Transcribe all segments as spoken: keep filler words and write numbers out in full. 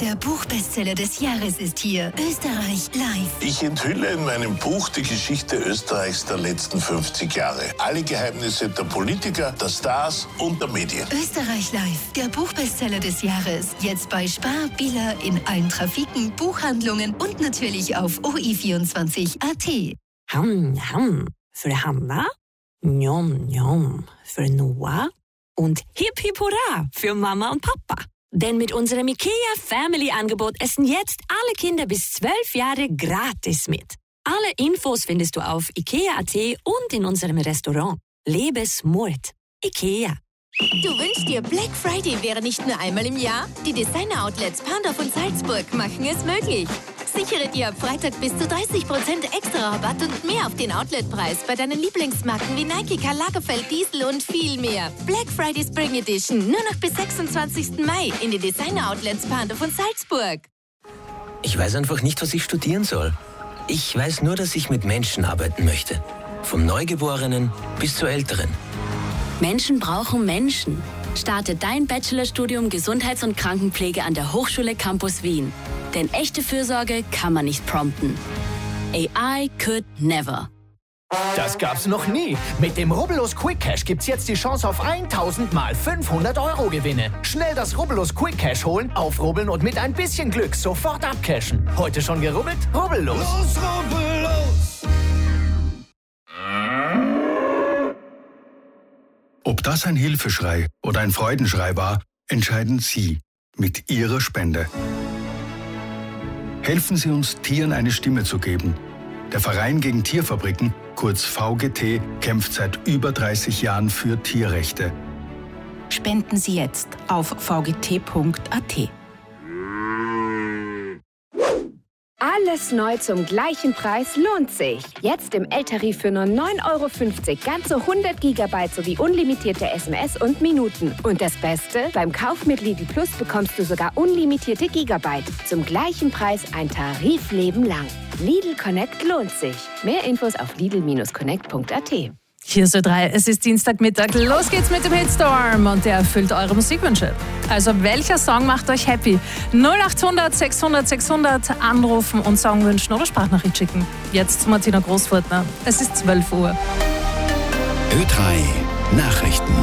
Der Buchbestseller des Jahres ist hier. Österreich live. Ich enthülle in meinem Buch die Geschichte Österreichs der letzten fünfzig Jahre. Alle Geheimnisse der Politiker, der Stars und der Medien. Österreich live. Der Buchbestseller des Jahres. Jetzt bei Spar, Billa, in allen Trafiken, Buchhandlungen und natürlich auf O I vierundzwanzig Punkt A T. Ham, ham. Für Hanna, njom, njom. Für Noah und Hip Hip Hurra für Mama und Papa. Denn mit unserem IKEA Family Angebot essen jetzt alle Kinder bis zwölf Jahre gratis mit. Alle Infos findest du auf ikea punkt A T und in unserem Restaurant. Lebe smart. IKEA. Du wünschst dir, Black Friday wäre nicht nur einmal im Jahr? Die Designer-Outlets Pandorf und Salzburg machen es möglich. Sichere dir ab Freitag bis zu dreißig Prozent extra Rabatt und mehr auf den Outletpreis bei deinen Lieblingsmarken wie Nike, Karl Lagerfeld, Diesel und viel mehr. Black Friday Spring Edition nur noch bis sechsundzwanzigsten Mai in den Designer-Outlets Pandorf und Salzburg. Ich weiß einfach nicht, was ich studieren soll. Ich weiß nur, dass ich mit Menschen arbeiten möchte. Vom Neugeborenen bis zur Älteren. Menschen brauchen Menschen. Starte dein Bachelorstudium Gesundheits- und Krankenpflege an der Hochschule Campus Wien. Denn echte Fürsorge kann man nicht prompten. A I could never. Das gab's noch nie. Mit dem Rubbellos Quick Cash gibt's jetzt die Chance auf tausend mal fünfhundert Euro Gewinne. Schnell das Rubbellos Quick Cash holen, aufrubbeln und mit ein bisschen Glück sofort abcashen. Heute schon gerubbelt? Rubbellos. Los, rubbellos. Ob das ein Hilfeschrei oder ein Freudenschrei war, entscheiden Sie mit Ihrer Spende. Helfen Sie uns, Tieren eine Stimme zu geben. Der Verein gegen Tierfabriken, kurz V G T, kämpft seit über dreißig Jahren für Tierrechte. Spenden Sie jetzt auf v g t punkt a t. Alles neu zum gleichen Preis lohnt sich. Jetzt im L-Tarif für nur neun Euro fünfzig ganze hundert Gigabyte sowie unlimitierte S M S und Minuten. Und das Beste? Beim Kauf mit Lidl Plus bekommst du sogar unlimitierte Gigabyte. Zum gleichen Preis ein Tarifleben lang. Lidl Connect lohnt sich. Mehr Infos auf lidl Bindestrich connect punkt a t. Hier ist Ö drei, es ist Dienstagmittag. Los geht's mit dem Hitstorm und der erfüllt eure Musikwünsche. Also welcher Song macht euch happy? null acht hundert sechshundert sechshundert anrufen und Song wünschen oder Sprachnachricht schicken. Jetzt zu Martina Großfurtner. Es ist zwölf Uhr. Ö drei Nachrichten.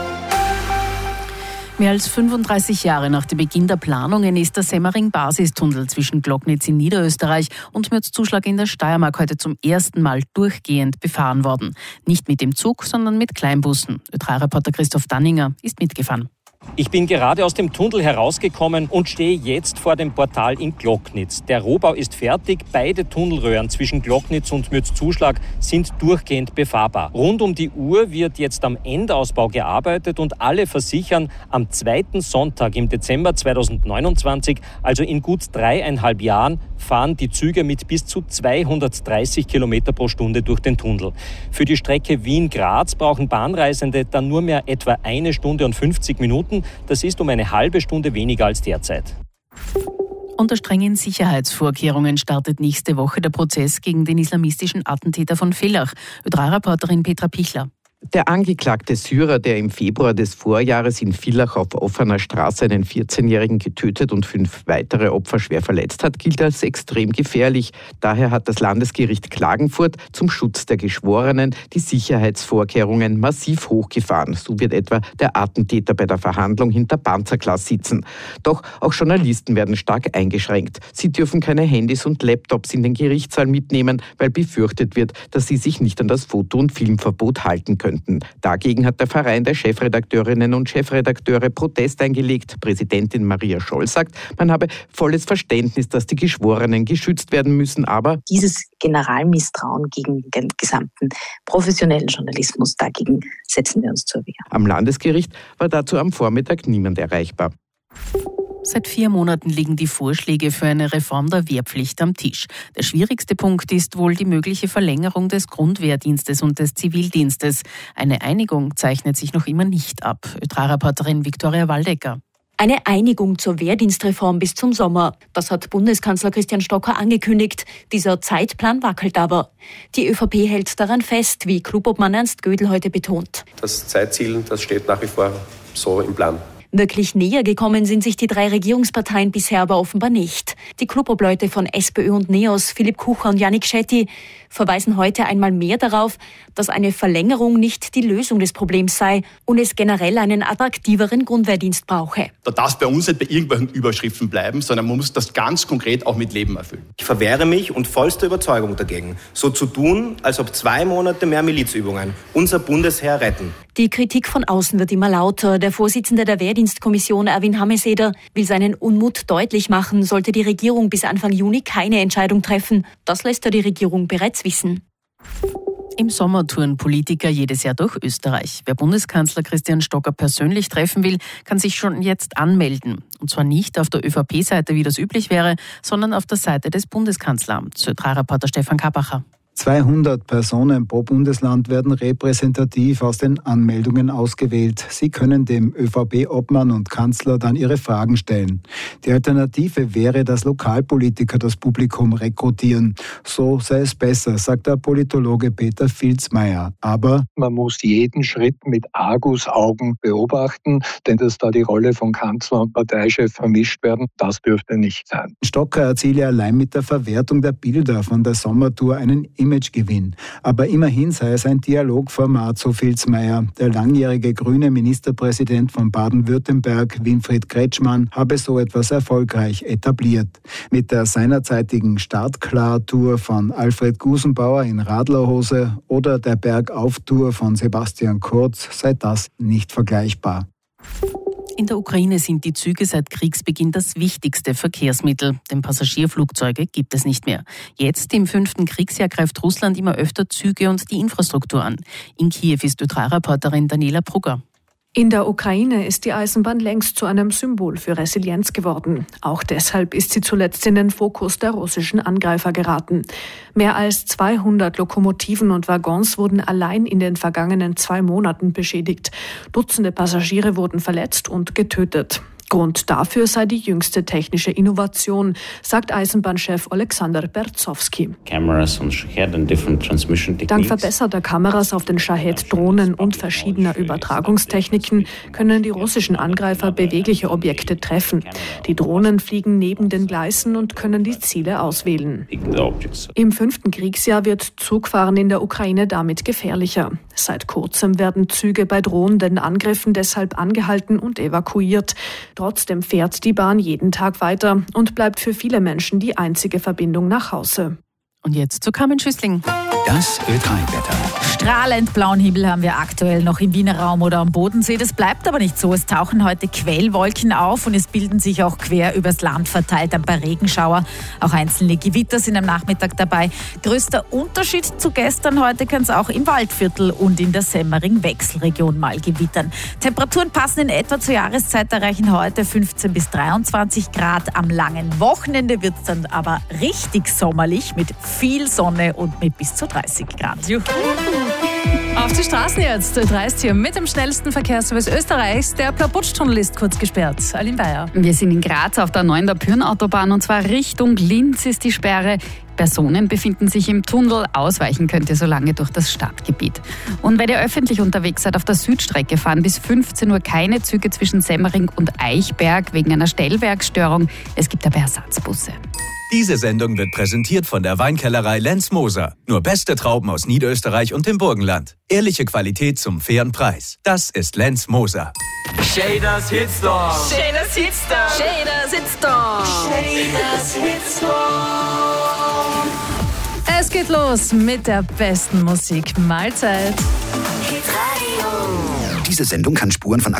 Mehr als fünfunddreißig Jahre nach dem Beginn der Planungen ist der Semmering-Basistunnel zwischen Glocknitz in Niederösterreich und Mürzzuschlag in der Steiermark heute zum ersten Mal durchgehend befahren worden. Nicht mit dem Zug, sondern mit Kleinbussen. Ö drei Reporter Christoph Danninger ist mitgefahren. Ich bin gerade aus dem Tunnel herausgekommen und stehe jetzt vor dem Portal in Glocknitz. Der Rohbau ist fertig. Beide Tunnelröhren zwischen Glocknitz und Mürzzuschlag sind durchgehend befahrbar. Rund um die Uhr wird jetzt am Endausbau gearbeitet und alle versichern, am zweiten Sonntag im Dezember zweitausendneunundzwanzig, also in gut dreieinhalb Jahren, fahren die Züge mit bis zu zweihundertdreißig Kilometer pro Stunde durch den Tunnel. Für die Strecke Wien-Graz brauchen Bahnreisende dann nur mehr etwa eine Stunde und fünfzig Minuten. Das ist um eine halbe Stunde weniger als derzeit. Unter strengen Sicherheitsvorkehrungen startet nächste Woche der Prozess gegen den islamistischen Attentäter von Villach. Ö drei Reporterin Petra Pichler. Der angeklagte Syrer, der im Februar des Vorjahres in Villach auf offener Straße einen vierzehnjährigen getötet und fünf weitere Opfer schwer verletzt hat, gilt als extrem gefährlich. Daher hat das Landesgericht Klagenfurt zum Schutz der Geschworenen die Sicherheitsvorkehrungen massiv hochgefahren. So wird etwa der Attentäter bei der Verhandlung hinter Panzerglas sitzen. Doch auch Journalisten werden stark eingeschränkt. Sie dürfen keine Handys und Laptops in den Gerichtssaal mitnehmen, weil befürchtet wird, dass sie sich nicht an das Foto- und Filmverbot halten können. Dagegen hat der Verein der Chefredakteurinnen und Chefredakteure Protest eingelegt. Präsidentin Maria Scholl sagt, man habe volles Verständnis, dass die Geschworenen geschützt werden müssen, aber dieses Generalmisstrauen gegen den gesamten professionellen Journalismus, dagegen setzen wir uns zur Wehr. Am Landesgericht war dazu am Vormittag niemand erreichbar. Seit vier Monaten liegen die Vorschläge für eine Reform der Wehrpflicht am Tisch. Der schwierigste Punkt ist wohl die mögliche Verlängerung des Grundwehrdienstes und des Zivildienstes. Eine Einigung zeichnet sich noch immer nicht ab. Ö drei Reporterin Viktoria Waldecker. Eine Einigung zur Wehrdienstreform bis zum Sommer. Das hat Bundeskanzler Christian Stocker angekündigt. Dieser Zeitplan wackelt aber. Die ÖVP hält daran fest, wie Klubobmann Ernst Gödel heute betont. Das Zeitziel, das steht nach wie vor so im Plan. Wirklich näher gekommen sind sich die drei Regierungsparteien bisher aber offenbar nicht. Die Clubobleute von SPÖ und NEOS, Philipp Kucher und Yannick Shetty, verweisen heute einmal mehr darauf, dass eine Verlängerung nicht die Lösung des Problems sei und es generell einen attraktiveren Grundwehrdienst brauche. Da darf es bei uns nicht bei irgendwelchen Überschriften bleiben, sondern man muss das ganz konkret auch mit Leben erfüllen. Ich verwehre mich und vollster Überzeugung dagegen, so zu tun, als ob zwei Monate mehr Milizübungen unser Bundesheer retten. Die Kritik von außen wird immer lauter. Der Vorsitzende der Wehrdienstkommission, Erwin Hameseder, will seinen Unmut deutlich machen, sollte die Regierung bis Anfang Juni keine Entscheidung treffen. Das lässt er die Regierung bereits wissen. Im Sommer touren Politiker jedes Jahr durch Österreich. Wer Bundeskanzler Christian Stocker persönlich treffen will, kann sich schon jetzt anmelden. Und zwar nicht auf der ÖVP-Seite, wie das üblich wäre, sondern auf der Seite des Bundeskanzleramts. Ö drei Reporter Stefan Kabacher. zweihundert Personen pro Bundesland werden repräsentativ aus den Anmeldungen ausgewählt. Sie können dem ÖVP-Obmann und Kanzler dann ihre Fragen stellen. Die Alternative wäre, dass Lokalpolitiker das Publikum rekrutieren. So sei es besser, sagt der Politologe Peter Filzmeier. Aber man muss jeden Schritt mit Argusaugen beobachten, denn dass da die Rolle von Kanzler und Parteichef vermischt werden, das dürfte nicht sein. Stocker erziele allein mit der Verwertung der Bilder von der Sommertour einen Imagegewinn. Aber immerhin sei es ein Dialogformat, so Filzmeier. Der langjährige grüne Ministerpräsident von Baden-Württemberg, Winfried Kretschmann, habe so etwas erfolgreich etabliert. Mit der seinerzeitigen Startklar-Tour von Alfred Gusenbauer in Radlerhose oder der Bergauf-Tour von Sebastian Kurz sei das nicht vergleichbar. In der Ukraine sind die Züge seit Kriegsbeginn das wichtigste Verkehrsmittel, denn Passagierflugzeuge gibt es nicht mehr. Jetzt, im fünften Kriegsjahr, greift Russland immer öfter Züge und die Infrastruktur an. In Kiew ist Ö drei Reporterin Daniela Brugger. In der Ukraine ist die Eisenbahn längst zu einem Symbol für Resilienz geworden. Auch deshalb ist sie zuletzt in den Fokus der russischen Angreifer geraten. Mehr als zweihundert Lokomotiven und Waggons wurden allein in den vergangenen zwei Monaten beschädigt. Dutzende Passagiere wurden verletzt und getötet. Grund dafür sei die jüngste technische Innovation, sagt Eisenbahnchef Alexander Berzowski. Dank verbesserter Kameras auf den Shahed-Drohnen und verschiedener Übertragungstechniken können die russischen Angreifer bewegliche Objekte treffen. Die Drohnen fliegen neben den Gleisen und können die Ziele auswählen. Im fünften Kriegsjahr wird Zugfahren in der Ukraine damit gefährlicher. Seit kurzem werden Züge bei drohenden Angriffen deshalb angehalten und evakuiert. Trotzdem fährt die Bahn jeden Tag weiter und bleibt für viele Menschen die einzige Verbindung nach Hause. Und jetzt zu Carmen Schüssling. Das Ö drei Wetter. Strahlend blauen Himmel haben wir aktuell noch im Wiener Raum oder am Bodensee. Das bleibt aber nicht so. Es tauchen heute Quellwolken auf und es bilden sich auch quer übers Land verteilt ein paar Regenschauer. Auch einzelne Gewitter sind am Nachmittag dabei. Größter Unterschied zu gestern: heute kann es auch im Waldviertel und in der Semmering-Wechselregion mal gewittern. Temperaturen passen in etwa zur Jahreszeit, erreichen heute fünfzehn bis dreiundzwanzig Grad. Am langen Wochenende wird es dann aber richtig sommerlich mit viel Sonne und mit bis zu dreißig Grad. Juhu. Auf die Straßen jetzt. Ö drei ist hier mit dem schnellsten Verkehrsservice Österreichs. Der Plautputsch-Tunnel ist kurz gesperrt. Aline Bayer. Wir sind in Graz auf der neuen Pyrn-Autobahn und zwar Richtung Linz ist die Sperre. Personen befinden sich im Tunnel. Ausweichen könnt ihr so lange durch das Stadtgebiet. Und wenn ihr öffentlich unterwegs seid, auf der Südstrecke fahren bis fünfzehn Uhr keine Züge zwischen Semmering und Eichberg wegen einer Stellwerkstörung. Es gibt aber Ersatzbusse. Diese Sendung wird präsentiert von der Weinkellerei Lenz Moser. Nur beste Trauben aus Niederösterreich und dem Burgenland. Ehrliche Qualität zum fairen Preis. Das ist Lenz Moser. Shaders Hitstorm. Shaders Hitstorm. Shaders Hitstorm. Shaders Hitstorm. Es geht los mit der besten Musik. Mahlzeit. Diese Sendung kann Spuren von